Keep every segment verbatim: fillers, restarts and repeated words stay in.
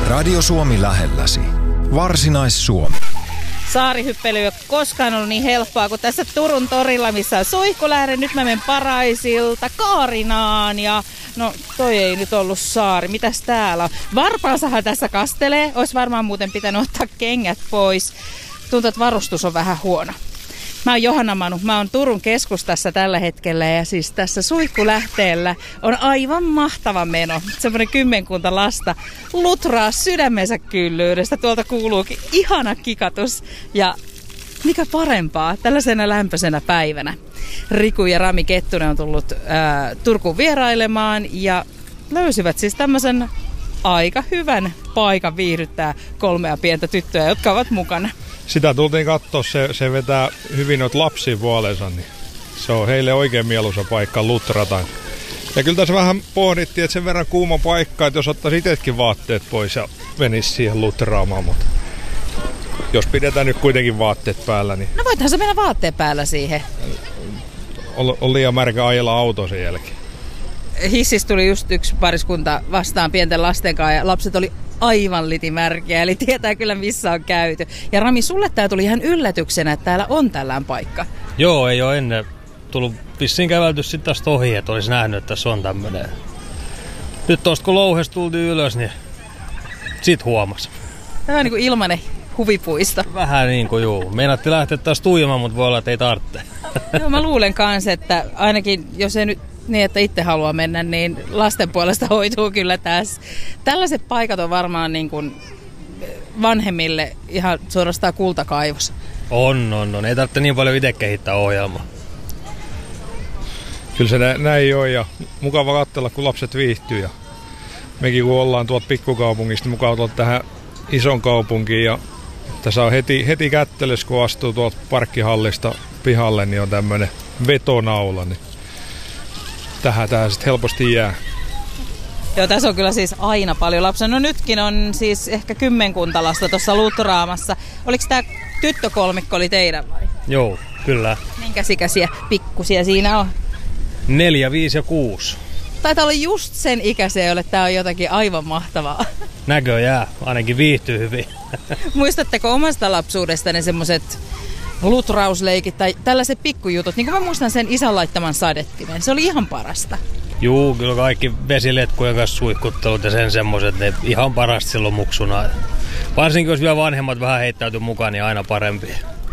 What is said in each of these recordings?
Radio Suomi lähelläsi. Varsinais-Suomi. Saarihyppely ei ole koskaan ollut niin helppoa kuin tässä Turun torilla, missä on Suihkulähde. Nyt mä menen Paraisilta Kaarinaan ja no toi ei nyt ollut saari. Mitäs täällä on? Varpaansahan tässä kastelee. Olisi varmaan muuten pitänyt ottaa kengät pois. Tuntuu, että varustus on vähän huono. Mä oon Johanna Manu. Mä oon Turun keskustassa tällä hetkellä ja siis tässä Suihkulähteellä on aivan mahtava meno. Semmoinen kymmenkunta lasta lutraa sydämensä kyllyydestä. Tuolta kuuluukin ihana kikatus ja mikä parempaa tällaisena lämpöisenä päivänä. Riku ja Rami Kettunen on tullut ää, Turkuun vierailemaan ja löysivät siis tämmöisen aika hyvän paikan viihdyttää kolmea pientä tyttöä, jotka ovat mukana. Sitä tultiin katsoa, se, se vetää hyvin noita lapsia puoleensa, niin se on heille oikein mieluisa paikka lutrata. Ja kyllä tässä vähän pohdittiin, että sen verran kuuma paikka, että jos ottaisi itsekin vaatteet pois ja menisi siihen lutraamaan, mutta jos pidetään nyt kuitenkin vaatteet päällä, niin... No voithan se mennä vaatteet päällä siihen. On, on liian märkä ajella auto sen jälkeen. Hississä tuli just yksi pariskunta vastaan pienten lasten kanssa ja lapset oli aivan litimärkiä, eli tietää kyllä missä on käyty. Ja Rami, sulle tää tuli ihan yllätyksenä, että täällä on tällään paikka. Joo, ei ole ennen tullut vissiin kävelty sitten tästä ohi, että olisi nähnyt, että tässä on tämmöinen. Nyt tosta kun louhesta tultiin ylös, niin sit huomasi. Tämä on niin kuin ilmanen huvipuisto. Vähän niin kuin juu. Meinatti lähteä taas tuijamaan, mutta voi olla, että ei tarvitse. Joo, mä luulen kanssa, että ainakin jos ei nyt niin, että itse haluaa mennä, niin lasten puolesta hoituu kyllä tässä. Tällaiset paikat on varmaan niin kuin vanhemmille ihan suorastaan kultakaivos. On, on, on. Ei tarvitse niin paljon itse kehittää ohjelmaa. Kyllä se nä- näin on ja mukava katsella, kun lapset viihtyy. Ja mekin kun ollaan tuolta pikkukaupungista, niin mukava tuolta tähän ison kaupunkiin. Ja tässä on heti, heti kättelys, kun astuu tuolta parkkihallista pihalle, niin on tämmöinen vetonaula. Niin tähän tähän sitten helposti jää. Joo, tässä on kyllä siis aina paljon lapsia. No nytkin on siis ehkä kymmenkunta lasta tuossa lutraamassa. Oliko tämä tyttökolmikko oli teidän vai? Joo, kyllä. Minkäs ikäisiä pikkusia siinä on? Neljä, viisi ja kuusi. Taitaa olla just sen ikäisiä, jolle tämä on jotakin aivan mahtavaa. Näköjään, ainakin viihtyy hyvin. Muistatteko omasta lapsuudestanne semmoiset lutrausleikit tai tällaiset pikkujutut? Niin kuin mä muistan sen isän laittaman sadettimen. Se oli ihan parasta. Juu, kyllä kaikki vesiletkujen kanssa suihkuttelut ja sen semmoiset, ne ihan parasta silloin muksuna. Varsinkin jos vielä vanhemmat vähän heittäytyy mukaan, niin aina parempi.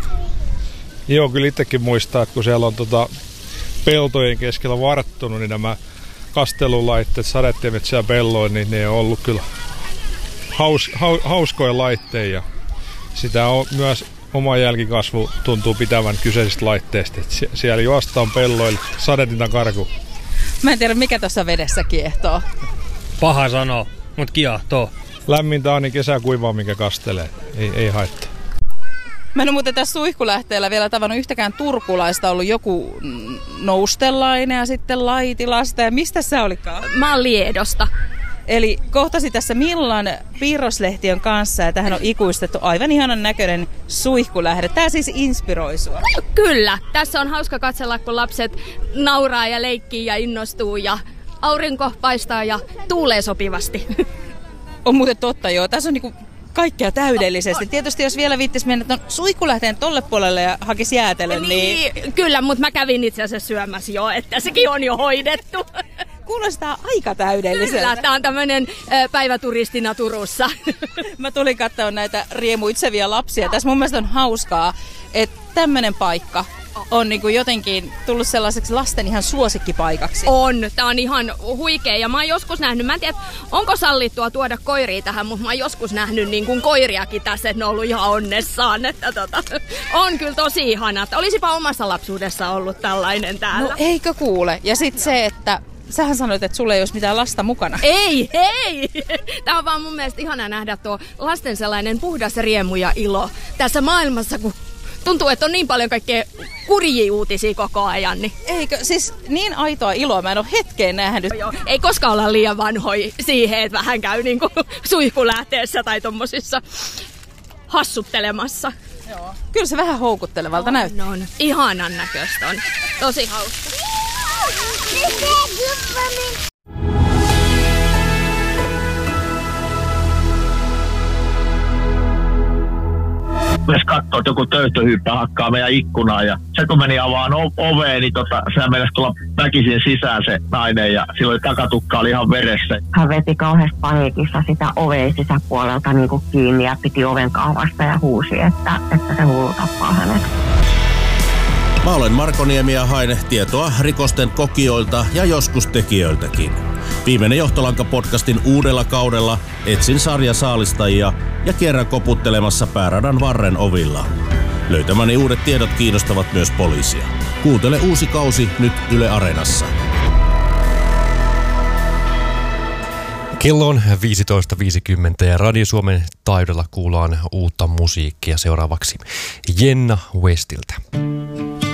Joo, kyllä itsekin muistaa, että kun siellä on tota peltojen keskellä varttunut, niin nämä kastelulaitteet, sadettimet siellä pelloin, niin ne on ollut kyllä haus, haus, hauskoja laitteja. Sitä on myös oma jälkikasvu tuntuu pitävän kyseisistä laitteista. Sie- siellä juostaan pelloille, sadetinta karku. Mä en tiedä, mikä tuossa vedessä kiehtoo. Paha sanoa, mutta kiehtoo. Lämmintä on niin kesäkuivaa, mikä kastelee. Ei, ei haittaa. Mä en ole muuten tässä Suihkulähteellä vielä tavannut yhtäkään turkulaista. Ollut joku Noustelainen ja sitten Laitilasta. Ja mistä sä olikaan? Mä oon Liedosta. Eli kohtasi tässä Millan piirroslehtiön kanssa ja tähän on ikuistettu aivan ihanan näköinen Suihkulähde. Tää siis inspiroi sua. Kyllä. Tässä on hauska katsella, kun lapset nauraa ja leikkii ja innostuu ja aurinko paistaa ja tuulee sopivasti. On muuten totta, joo. Tässä on niinku kaikkea täydellisesti. Tietysti jos vielä viittis mennä ton Suihkulähteen tolle puolelle ja hakisi jäätelön, niin... niin... Kyllä, mutta mä kävin itse asiassa syömässä jo, että sekin on jo hoidettu. Kuulostaa aika täydelliseltä. Kyllä, tää on tämmönen ö, päiväturistina Turussa. Mä tulin katsoa näitä riemuitsevia lapsia. Tässä mun mielestä on hauskaa, että tämmönen paikka on niinku jotenkin tullut sellaiseksi lasten ihan suosikkipaikaksi. On. Tää on ihan huikea. Ja mä oon joskus nähnyt, mä en tiedä, onko sallittua tuoda koiria tähän, mutta mä oon joskus nähnyt niin kuin koiriakin tässä, että ne on ollut ihan onnessaan. Että tota, on kyllä tosi ihana. Olisipa omassa lapsuudessa ollut tällainen täällä. No eikö kuule? Ja sit se, että sähän sanoit, että sulla ei olisi mitään lasta mukana. Ei, ei! Tää on vaan mun mielestä ihana nähdä tuo lasten sellainen puhdas riemu ja ilo tässä maailmassa, kun tuntuu, että on niin paljon kaikkea kurjia uutisia koko ajan. Niin. Eikö? Siis niin aitoa iloa mä en ole hetkeen nähnyt. Joo, ei koskaan olla liian vanhoja siihen, että vähän käy niinku suihkulähteessä tai tommosissa hassuttelemassa. Joo. Kyllä se vähän houkuttelevalta on, näyttää. On. Ihanan näköistä on. Tosi hauska. myös katsoo, että joku töyhtöhyyppä hakkaa meidän ikkunaan. Ja se kun meni avaan o- oveen, niin tota, sehän meinasi tulla väkisin sisään se nainen ja silloin takatukka oli ihan veressä. Hän veti kauheasti paniikissa sitä oveen sisäpuolelta niin kuin kiinni ja piti oven kahvasta ja huusi, että, että se hullu tappaa hänet. Mä olen Marko Niemi ja hain tietoa rikosten kokijoilta ja joskus tekijöiltäkin. Viimeinen Johtolanka-podcastin uudella kaudella etsin sarjasaalistajia ja kierrän koputtelemassa pääradan varren ovilla. Löytämäni uudet tiedot kiinnostavat myös poliisia. Kuuntele uusi kausi nyt Yle Areenassa. Kello on viisitoista viisikymmentä ja Radio Suomen taajuudella kuullaan uutta musiikkia seuraavaksi Jenna Westiltä.